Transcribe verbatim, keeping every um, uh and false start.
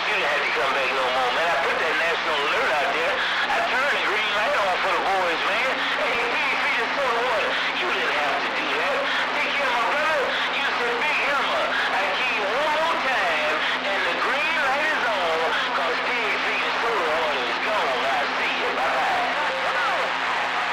You didn't have to come back no more, man. I put that national alert out there.